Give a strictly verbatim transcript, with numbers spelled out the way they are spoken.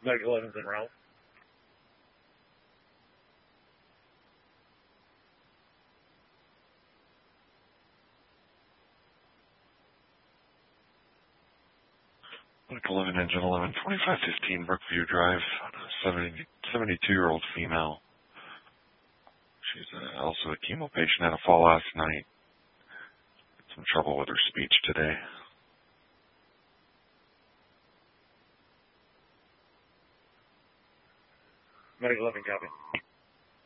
Medic eleven's en route. Medic eleven, engine eleven, twenty-five fifteen Brookview Drive, seventy-two-year-old female. She's uh, also a chemo patient, had a fall last night. Had some trouble with her speech today. Medic eleven, copy.